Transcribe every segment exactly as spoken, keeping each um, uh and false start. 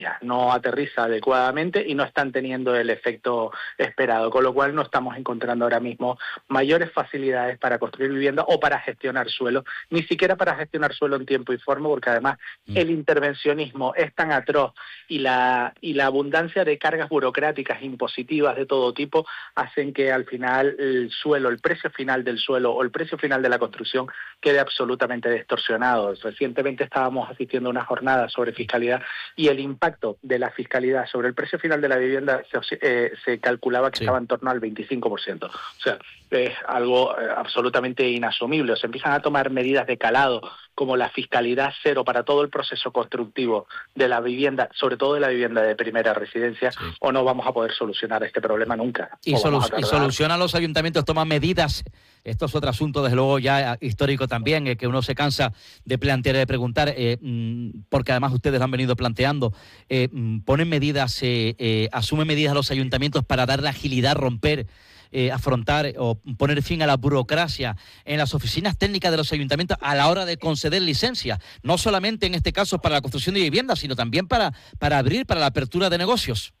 no aterriza adecuadamente y no están teniendo el efecto esperado, con lo cual no estamos encontrando ahora mismo mayores facilidades para construir vivienda o para gestionar suelo, ni siquiera para gestionar suelo en tiempo y forma, porque además mm. el intervencionismo es tan atroz y la, y la abundancia de cargas burocráticas impositivas de todo tipo hacen que al final el suelo, el precio final del suelo o el precio final de la construcción quede absolutamente distorsionado. Recientemente estábamos asistiendo a una jornada sobre fiscalidad y el impacto de la fiscalidad sobre el precio final de la vivienda se, eh, se calculaba que sí. estaba en torno al veinticinco por ciento. O sea, es algo eh, absolutamente inasumible. Se empiezan a tomar medidas de calado como la fiscalidad cero para todo el proceso constructivo de la vivienda, sobre todo de la vivienda de primera residencia, sí. o no vamos a poder solucionar este problema nunca. Y, solu- y solucionan los ayuntamientos, toman medidas. Esto es otro asunto, desde luego, ya histórico también, eh, que uno se cansa de plantear y de preguntar, eh, porque además ustedes lo han venido planteando. Eh, ¿Ponen medidas, eh, eh, asumen medidas a los ayuntamientos para darle agilidad, romper, eh, afrontar o poner fin a la burocracia en las oficinas técnicas de los ayuntamientos a la hora de conceder licencias? No solamente en este caso para la construcción de viviendas, sino también para, para abrir, para la apertura de negocios.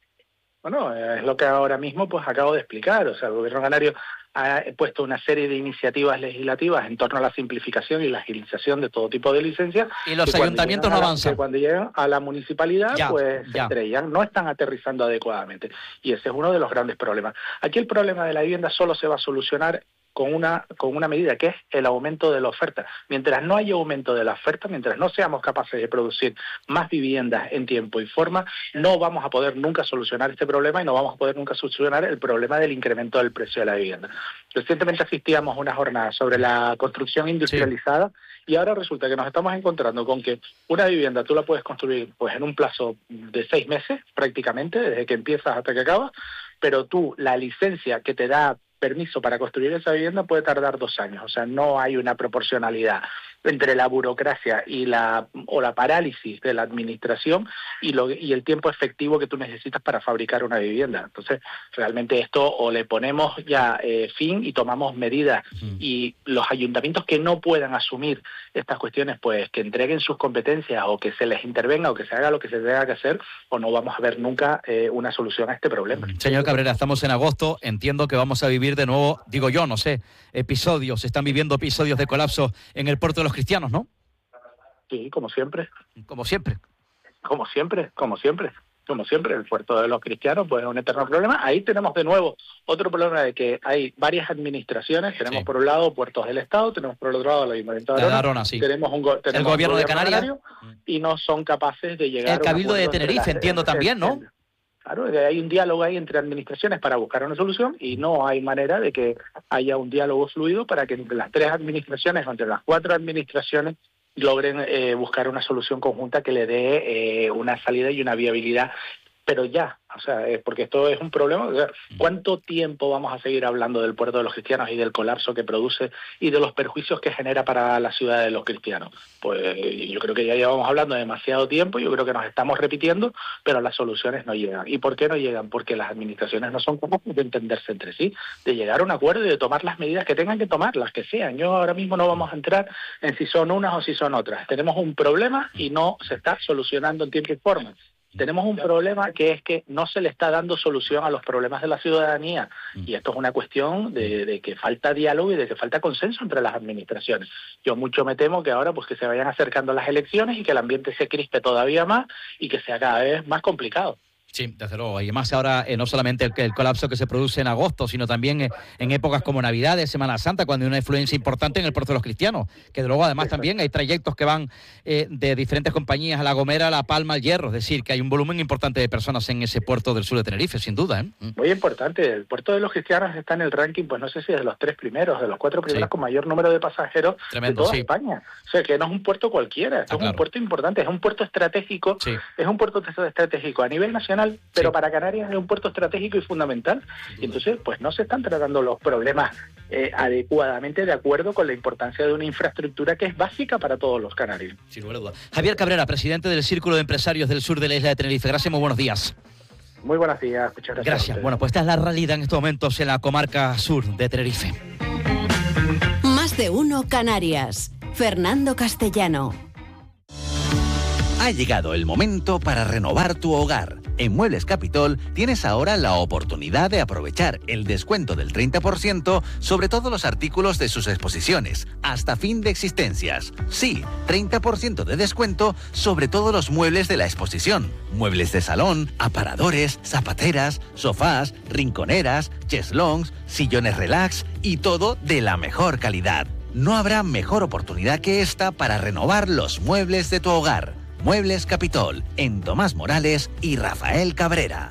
Bueno, es lo que ahora mismo pues acabo de explicar. O sea, el gobierno canario ha puesto una serie de iniciativas legislativas en torno a la simplificación y la agilización de todo tipo de licencias. Y los ayuntamientos no avanzan. Que cuando llegan a la municipalidad, ya, pues se ya. estrellan, no están aterrizando adecuadamente. Y ese es uno de los grandes problemas. Aquí el problema de la vivienda solo se va a solucionar con una con una medida que es el aumento de la oferta. Mientras no haya aumento de la oferta, mientras no seamos capaces de producir más viviendas en tiempo y forma, no vamos a poder nunca solucionar este problema y no vamos a poder nunca solucionar el problema del incremento del precio de la vivienda. Recientemente asistíamos a una jornada sobre la construcción industrializada sí. y ahora resulta que nos estamos encontrando con que una vivienda tú la puedes construir pues en un plazo de seis meses prácticamente, desde que empiezas hasta que acabas, pero tú la licencia que te da permiso para construir esa vivienda puede tardar dos años. O sea, no hay una proporcionalidad entre la burocracia y la o la parálisis de la administración y lo y el tiempo efectivo que tú necesitas para fabricar una vivienda. Entonces, realmente esto o le ponemos ya eh, fin y tomamos medidas uh-huh. y los ayuntamientos que no puedan asumir estas cuestiones, pues que entreguen sus competencias o que se les intervenga o que se haga lo que se tenga que hacer, o no vamos a ver nunca eh, una solución a este problema. Señor Cabrera, estamos en agosto, entiendo que vamos a vivir de nuevo, digo yo, no sé, episodios, se están viviendo episodios de colapso en el puerto de los cristianos, ¿no? Sí, como siempre. Como siempre. Como siempre, como siempre. Como siempre, el puerto de los cristianos pues es un eterno problema. Ahí tenemos de nuevo otro problema de que hay varias administraciones. Tenemos sí. por un lado puertos del Estado, tenemos por el otro lado el Ayuntamiento de Arona, Arona, sí. tenemos, un go- tenemos el gobierno, un gobierno de Canarias y no son capaces de llegar el Cabildo a un de Tenerife, las, entiendo también, ¿no? Claro, hay un diálogo ahí entre administraciones para buscar una solución y no hay manera de que haya un diálogo fluido para que entre las tres administraciones o entre las cuatro administraciones logren eh, buscar una solución conjunta que le dé eh, una salida y una viabilidad, pero ya, o sea, eh, porque esto es un problema. O sea, ¿cuánto tiempo vamos a seguir hablando del puerto de los cristianos y del colapso que produce y de los perjuicios que genera para la ciudad de los cristianos? Pues yo creo que ya llevamos hablando demasiado tiempo, yo creo que nos estamos repitiendo, pero las soluciones no llegan. ¿Y por qué no llegan? Porque las administraciones no son capaces de entenderse entre sí, de llegar a un acuerdo y de tomar las medidas que tengan que tomar, las que sean. Yo ahora mismo no vamos a entrar en si son unas o si son otras. Tenemos un problema y no se está solucionando en tiempo y forma. Tenemos un problema que es que no se le está dando solución a los problemas de la ciudadanía y esto es una cuestión de, de que falta diálogo y de que falta consenso entre las administraciones. Yo mucho me temo que ahora pues que se vayan acercando las elecciones y que el ambiente se crispe todavía más y que sea cada vez más complicado. Sí, desde luego. Y además ahora eh, no solamente el, el colapso que se produce en agosto, sino también eh, en épocas como Navidades, Semana Santa, cuando hay una influencia importante en el puerto de los cristianos. Que de luego además también hay trayectos que van eh, de diferentes compañías a La Gomera, La Palma, al Hierro. Es decir, que hay un volumen importante de personas en ese puerto del sur de Tenerife, sin duda. ¿eh? Muy importante. El puerto de los cristianos está en el ranking, pues no sé si de los tres primeros, de los cuatro primeros sí. con mayor número de pasajeros Tremendo, de toda sí. España. O sea, que no es un puerto cualquiera, es ah, un claro. puerto importante, es un puerto estratégico, sí. es un puerto estratégico a nivel nacional, pero sí. para Canarias es un puerto estratégico y fundamental. Y entonces, pues no se están tratando los problemas eh, adecuadamente de acuerdo con la importancia de una infraestructura que es básica para todos los canarios. Sin lugar a duda. Javier Cabrera, presidente del Círculo de Empresarios del Sur de la isla de Tenerife. Gracias, muy buenos días. Muy buenos días, muchas gracias. Gracias. Bueno, pues esta es la realidad en estos momentos en la comarca sur de Tenerife. Más de uno Canarias. Fernando Castellano. Ha llegado el momento para renovar tu hogar. En Muebles Capitol tienes ahora la oportunidad de aprovechar el descuento del treinta por ciento sobre todos los artículos de sus exposiciones, hasta fin de existencias. Sí, treinta por ciento de descuento sobre todos los muebles de la exposición. Muebles de salón, aparadores, zapateras, sofás, rinconeras, cheslongs, sillones relax y todo de la mejor calidad. No habrá mejor oportunidad que esta para renovar los muebles de tu hogar. Muebles Capitol, en Tomás Morales y Rafael Cabrera.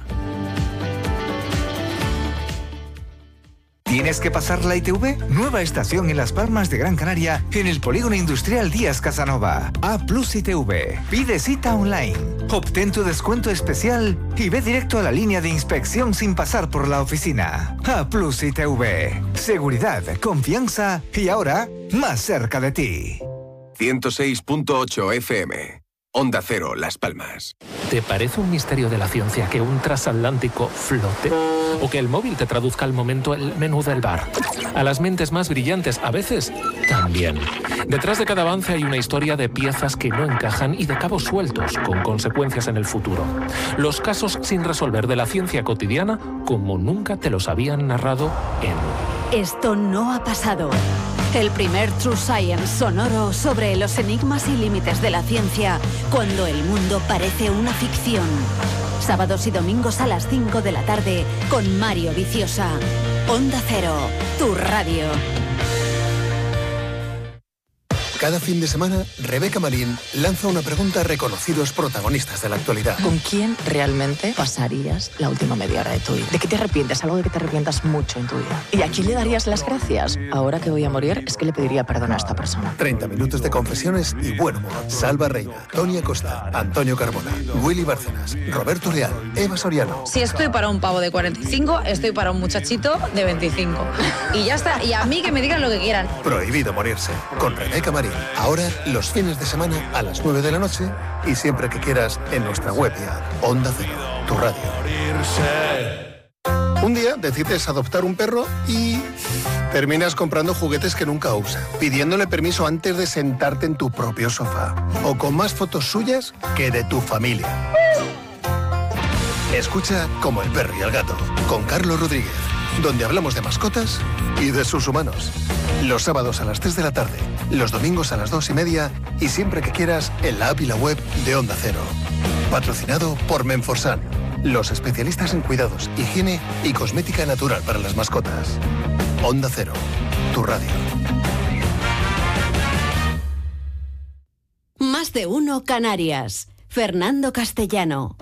¿Tienes que pasar la I T V? Nueva estación en Las Palmas de Gran Canaria, en el Polígono Industrial Díaz Casanova. A Plus I T V. Pide cita online. Obtén tu descuento especial y ve directo a la línea de inspección sin pasar por la oficina. A Plus I T V. Seguridad, confianza y ahora más cerca de ti. ciento seis punto ocho F M. Onda Cero, Las Palmas. ¿Te parece un misterio de la ciencia que un transatlántico flote? ¿O que el móvil te traduzca al momento el menú del bar? A las mentes más brillantes, a veces, también. Detrás de cada avance hay una historia de piezas que no encajan y de cabos sueltos, con consecuencias en el futuro. Los casos sin resolver de la ciencia cotidiana, como nunca te los habían narrado en... Esto no ha pasado. El primer True Science sonoro sobre los enigmas y límites de la ciencia cuando el mundo parece una ficción. Sábados y domingos a las cinco de la tarde con Mario Viciosa. Onda Cero, tu radio. Cada fin de semana, Rebeca Marín lanza una pregunta a reconocidos protagonistas de la actualidad. ¿Con quién realmente pasarías la última media hora de tu vida? ¿De qué te arrepientes? Algo de que te arrepientas mucho en tu vida. ¿Y a quién le darías las gracias? Ahora que voy a morir, es que le pediría perdón a esta persona. treinta minutos de confesiones y buen humor. Salva Reina, Tonia Costa, Antonio Carbona, Willy Bárcenas, Roberto Leal, Eva Soriano. Si estoy para un pavo de cuarenta y cinco, estoy para un muchachito de veinticinco. Y ya está. Y a mí que me digan lo que quieran. Prohibido morirse. Con Rebeca Marín. Ahora, los fines de semana a las nueve de la noche y siempre que quieras en nuestra web y app. Onda Cero, tu radio. Un día decides adoptar un perro y terminas comprando juguetes que nunca usa, pidiéndole permiso antes de sentarte en tu propio sofá o con más fotos suyas que de tu familia. Escucha Como el perro y el gato, con Carlos Rodríguez, donde hablamos de mascotas y de sus humanos. Los sábados a las tres de la tarde, los domingos a las dos y media y siempre que quieras en la app y la web de Onda Cero. Patrocinado por Menforsan, los especialistas en cuidados, higiene y cosmética natural para las mascotas. Onda Cero, tu radio. Más de uno Canarias. Fernando Castellano.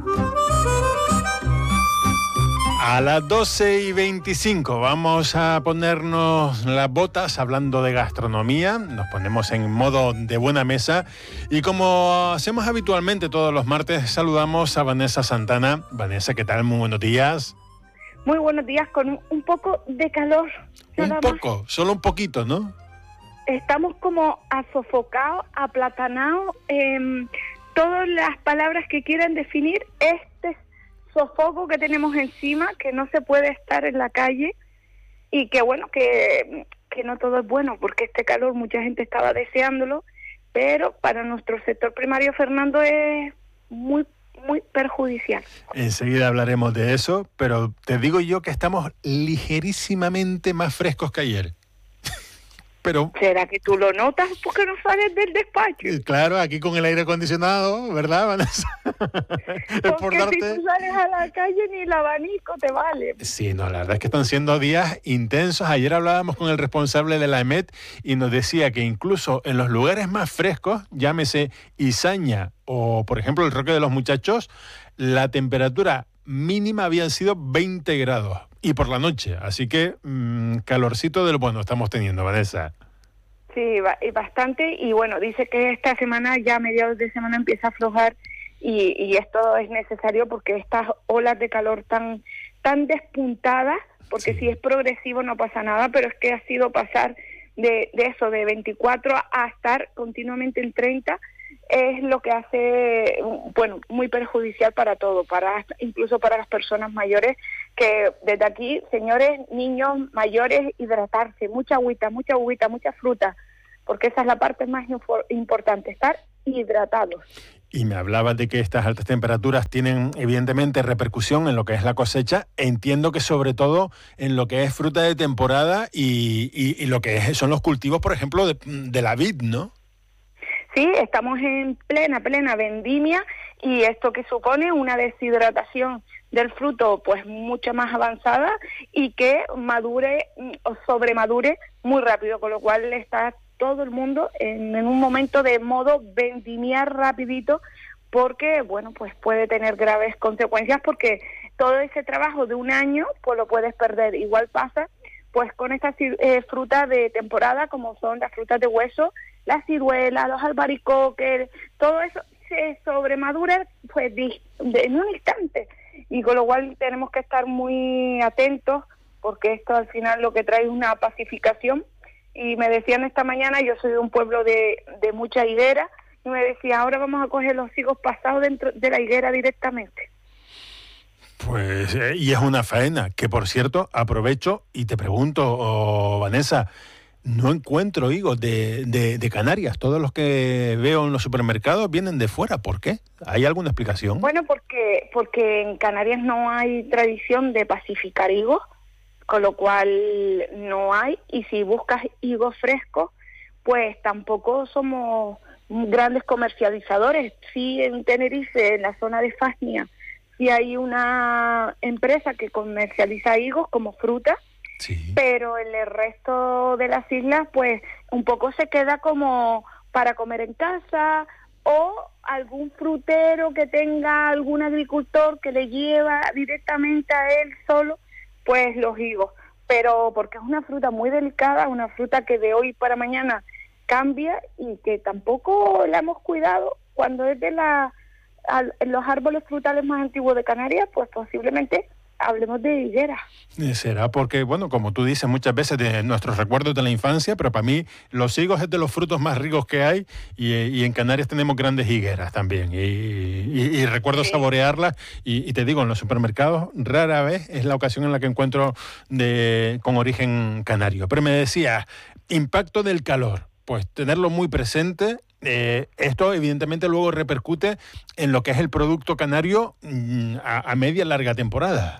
A las doce y veinticinco vamos a ponernos las botas hablando de gastronomía, nos ponemos en modo de buena mesa y como hacemos habitualmente todos los martes saludamos a Vanessa Santana. Vanessa, ¿qué tal? Muy buenos días. Muy buenos días, con un, un poco de calor. Un poco, más. Solo un poquito, ¿no? Estamos como asofocados, aplatanados, eh, todas las palabras que quieran definir este sofoco que tenemos encima, que no se puede estar en la calle y que bueno, que, que no todo es bueno, porque este calor mucha gente estaba deseándolo, pero para nuestro sector primario, Fernando, es muy, muy perjudicial. Enseguida hablaremos de eso, pero te digo yo que estamos ligerísimamente más frescos que ayer. Pero, ¿será que tú lo notas porque no sales del despacho? Claro, aquí con el aire acondicionado, ¿verdad, Vanessa? Porque por darte... si tú sales a la calle ni el abanico te vale. Sí, no, la verdad es que están siendo días intensos. Ayer hablábamos con el responsable de la E M E T y nos decía que incluso en los lugares más frescos, llámese Izaña o, por ejemplo, el Roque de los Muchachos, la temperatura mínima habían sido veinte grados. Y por la noche, así que mmm, calorcito del bueno estamos teniendo, Vanessa. Sí, bastante, y bueno, dice que esta semana, ya a mediados de semana empieza a aflojar y, y esto es necesario porque estas olas de calor tan, tan despuntadas, porque sí. Si es progresivo no pasa nada, pero es que ha sido pasar de, de eso, de veinticuatro a estar continuamente en treinta, es lo que hace, bueno, muy perjudicial para todo, para incluso para las personas mayores, que desde aquí, señores, niños mayores, hidratarse, mucha agüita, mucha agüita, mucha fruta, porque esa es la parte más infor- importante, estar deshidratados. Y me hablabas de que estas altas temperaturas tienen evidentemente repercusión en lo que es la cosecha. Entiendo que sobre todo en lo que es fruta de temporada y, y, y lo que es, son los cultivos, por ejemplo, de, de la vid, ¿no? Sí, estamos en plena, plena vendimia y esto que supone una deshidratación del fruto pues mucho más avanzada y que madure o sobremadure muy rápido, con lo cual está todo el mundo en, en un momento de modo vendimiar rapidito, porque bueno, pues puede tener graves consecuencias, porque todo ese trabajo de un año pues lo puedes perder. Igual pasa pues con estas eh, frutas de temporada, como son las frutas de hueso, las ciruelas, los albaricoques, todo eso se sobremadura pues de, de, en un instante, y con lo cual tenemos que estar muy atentos, porque esto al final lo que trae es una pacificación. Y me decían esta mañana, yo soy de un pueblo de, de mucha higuera, y me decía, ahora vamos a coger los higos pasados dentro de la higuera directamente. Pues, eh, y es una faena, que por cierto, aprovecho y te pregunto, oh, Vanessa, no encuentro higos de, de, de Canarias. Todos los que veo en los supermercados vienen de fuera. ¿Por qué? ¿Hay alguna explicación? Bueno, porque, porque en Canarias no hay tradición de pacificar higos, con lo cual no hay, y si buscas higos frescos, pues tampoco somos grandes comercializadores. Sí, en Tenerife, en la zona de Fasnia, sí hay una empresa que comercializa higos como fruta, sí, pero en el resto de las islas, pues un poco se queda como para comer en casa, o algún frutero que tenga algún agricultor que le lleva directamente a él solo pues los higos, pero porque es una fruta muy delicada, una fruta que de hoy para mañana cambia y que tampoco la hemos cuidado. Cuando es de la, a, los árboles frutales más antiguos de Canarias, pues posiblemente hablemos de higuera. Será porque, bueno, como tú dices muchas veces, de nuestros recuerdos de la infancia, pero para mí los higos es de los frutos más ricos que hay, y, y en Canarias tenemos grandes higueras también, y, y, y recuerdo sí. saborearlas, y, y te digo, en los supermercados rara vez es la ocasión en la que encuentro de con origen canario. Pero me decías, impacto del calor, pues tenerlo muy presente. Eh, esto evidentemente luego repercute en lo que es el producto canario mmm, a, a media larga temporada.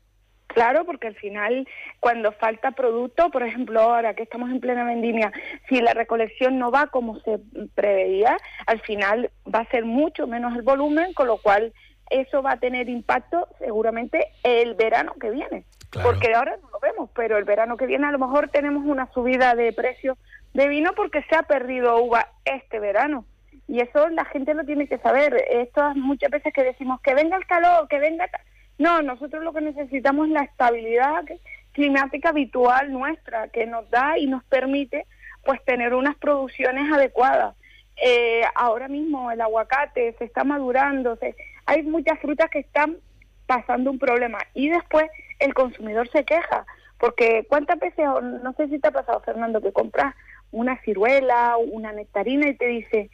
Claro, porque al final, cuando falta producto, por ejemplo, ahora que estamos en plena vendimia, si la recolección no va como se preveía, al final va a ser mucho menos el volumen, con lo cual eso va a tener impacto seguramente el verano que viene. Claro. Porque ahora no lo vemos, pero el verano que viene a lo mejor tenemos una subida de precios de vino porque se ha perdido uva este verano. Y eso la gente lo tiene que saber. Esto muchas veces que decimos que venga el calor, que venga... No, nosotros lo que necesitamos es la estabilidad climática habitual nuestra, que nos da y nos permite pues tener unas producciones adecuadas. Eh, ahora mismo el aguacate se está madurando, se, hay muchas frutas que están pasando un problema, y después el consumidor se queja, porque cuántas veces, no sé si te ha pasado, Fernando, que compras una ciruela, una nectarina y te dice,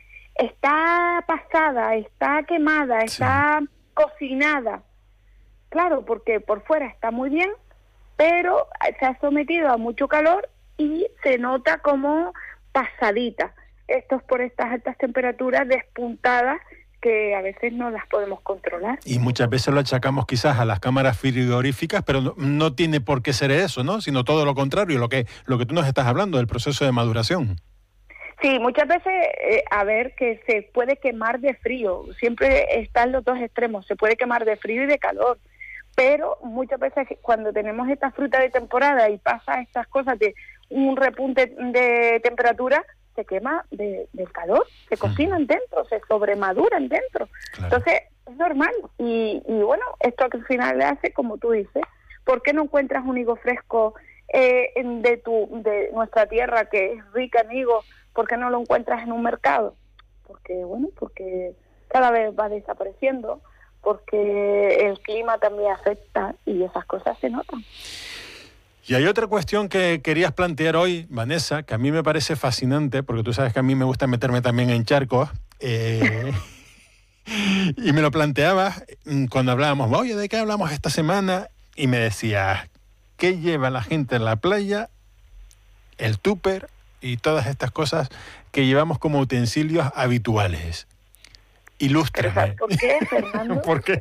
está pasada, está quemada, sí. está cocinada. Claro, porque por fuera está muy bien, pero se ha sometido a mucho calor y se nota como pasadita. Esto es por estas altas temperaturas despuntadas que a veces no las podemos controlar. Y muchas veces lo achacamos quizás a las cámaras frigoríficas, pero no, no tiene por qué ser eso, ¿no? Sino todo lo contrario, lo que, lo que tú nos estás hablando, del proceso de maduración. Sí, muchas veces, eh, a ver, que se puede quemar de frío. Siempre están los dos extremos, se puede quemar de frío y de calor. Pero muchas veces cuando tenemos esta fruta de temporada y pasa estas cosas de un repunte de temperatura, se quema de, del calor, se cocinan dentro, se sobremaduran dentro. Claro. Entonces, es normal. Y, y bueno, esto que al final le hace, como tú dices, ¿por qué no encuentras un higo fresco eh, de tu de nuestra tierra, que es rica en higos? ¿Por qué no lo encuentras en un mercado? Porque, bueno, porque cada vez va desapareciendo, porque el clima también afecta y esas cosas se notan. Y hay otra cuestión que querías plantear hoy, Vanessa, que a mí me parece fascinante, porque tú sabes que a mí me gusta meterme también en charcos, eh, y me lo planteabas cuando hablábamos, oye, ¿de qué hablamos esta semana? Y me decías, ¿qué lleva la gente en la playa? El tupper y todas estas cosas que llevamos como utensilios habituales. Ilústrame. ¿Por qué, Fernando? ¿Por qué?